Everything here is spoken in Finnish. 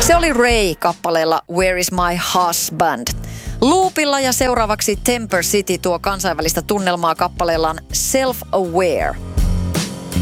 Se oli Ray kappaleella Where is my husband? Loopilla ja seuraavaksi Temper City tuo kansainvälistä tunnelmaa kappaleellaan Self-Aware.